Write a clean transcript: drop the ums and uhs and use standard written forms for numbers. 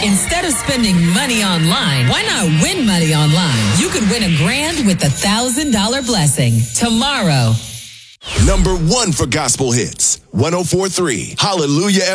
Instead of spending money online, why not win money online? You could win $1,000 with the $1,000 blessing tomorrow. Number 1 for gospel hits. 104.3 Hallelujah